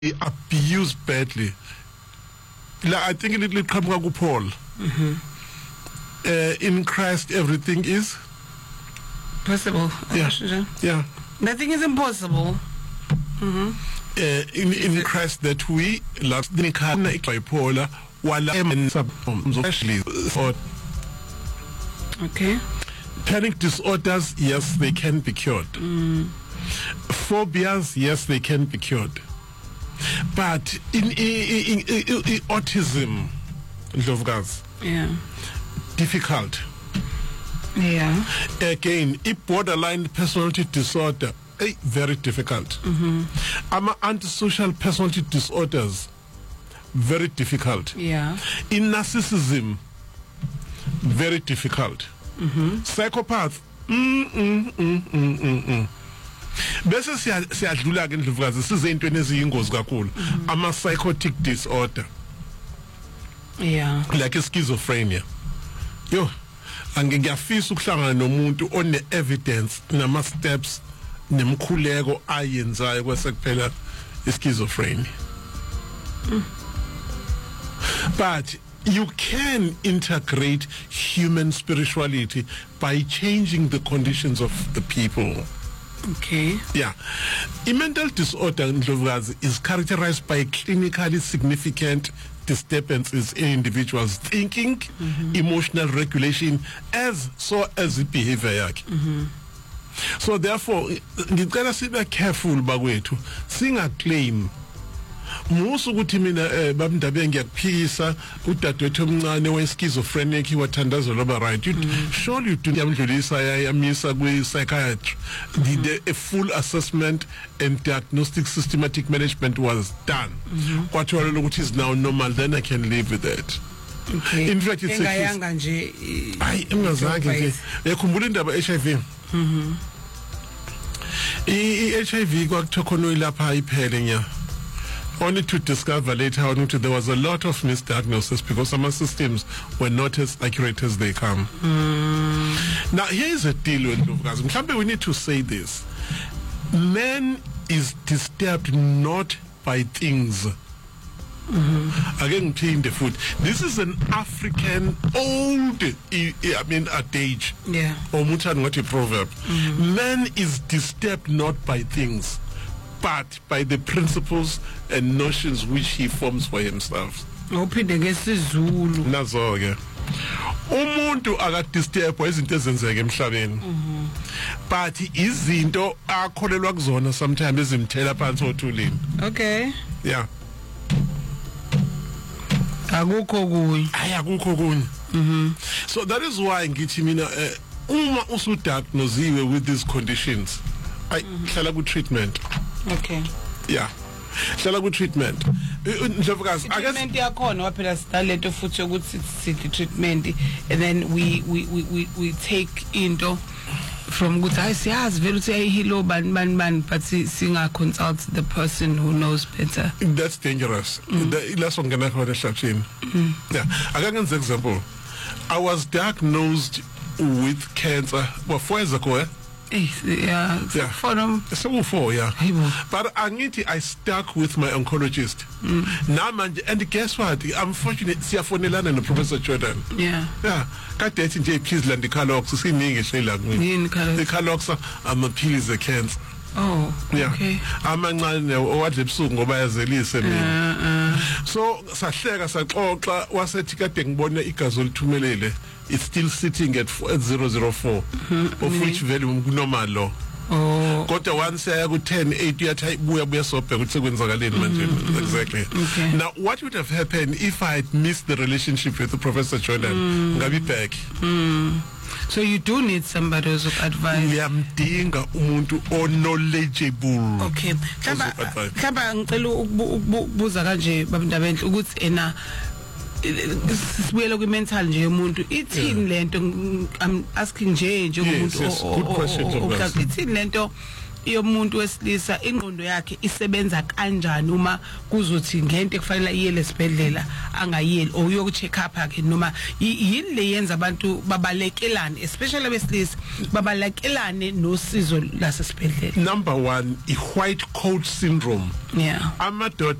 abused badly. I think it will come to Paul. In Christ, everything is possible. Yeah. Nothing is impossible. In Christ that we last bipolar okay. Panic disorders, yes, they can be cured. Phobias, yes, they can be cured. But in autism, difficult. Yeah. Again, borderline personality disorder, very difficult. Antisocial personality disorders, very difficult. Yeah. In narcissism, very difficult. Psychopath, bese siyadlula ke ndlovukazi sizinto eziyingozi kakhulu ama psychotic disorder. Yeah. Like schizophrenia. Yo, angiyafisa ukuhlangana nomuntu one evidence nama steps nemkhuleko ayenzayo kwasekuphela schizophrenia. But you can integrate human spirituality by changing the conditions of the people. Okay. Yeah. A mental disorder is characterized by clinically significant disturbances in individuals' thinking, emotional regulation, as the behavior. So therefore, you gotta be careful bagwethu. Singa-claim musu ukuthi mina babindabe ngiyakuphikisa udadewethu omncane we-schizophrenic wathandaza loba right. Surely you do yamdlulisa yamisa kwi-psychiatry. A full assessment and diagnostic systematic management was done. Kwathiwa ukuthi is now normal, then I can live with that. Okay. In fact, it's engayanga nje engazange nje yakhumbula indaba HIV. I-HIV kwakuthiwa khona uyilapha iphele nya. Only to discover later on there was a lot of misdiagnosis because some systems were not as accurate as they come. Now here is a deal with Ndlovukazi. Mhlambe we need to say this. Man is disturbed not by things. Again, clean the food. This is an African old, adage. Yeah. Or mutan what a proverb. Man is disturbed not by things, but by the principles and notions which he forms for himself. Uphinde ngesizulu. Nazo ke. Umuntu akadisturb izinto ezenzeka emhlabeni. But izinto akholelwa kuzona sometimes ezimthela phansi othulini. Okay. Yeah. Akukho kunye. Akukho kunye. So that is why ngithi mina uma usudiagnosed with these conditions, hlala ku treatment. Okay. Yeah. Hlala ku treatment. Ndlovukazi, I guess treatment yakhona waphela sitalento futhi ukuthi sithi treatment, and then we take into from ukuthi hayi siyazi vele ukuthi ayihilo ban but singa consult the person who knows better. That's dangerous. Let's ongena khona ehlabeni. Yeah. Akangenza example. I was diagnosed with cancer 4 years ago. Yeah. For them. So 4, yeah. But I stuck with my oncologist. Now, and guess what? I'm fortunate. Siyafonelana and Professor Jordan. Yeah. Yeah. Kade nje please land the Calox. Siningi eshela ngini. The Calox I'm appeals the cancer. Oh. Yeah. Okay. Amancane owadle ebusuku ngoba yazelise mina. So sahleka saxoxa wasethi kade ngibona igazi olithumelele. It's still sitting at 004, of which value normal law. Oh. Kodwa once I go 10, 8 uyathi buya sobhe ukuthi sekwenzakaleni manje. Exactly. Okay. Now what would have happened if I had missed the relationship with the Professor Jordan? Ngabe back. So you do need somebody who's advice. Ngiyamdinga umuntu knowledgeable. Okay. Khaba ngicela ukubuza kanje babindabendle ukuthi ena sibuyela ku mental nje umuntu ithini lento I'm asking nje umuntu good question. ithini lento yomuntu wesilisa ingqondo yakhe isebenza kanjani uma kuzothi ngento ekufanele iyele esibhedlela angayeli or uyoku check up yakhe noma yini le yenza abantu babalekelane especially abesilisa babalekelane nosizo lasesibhedlela. Number 1 i white coat syndrome. Yeah. Amadoda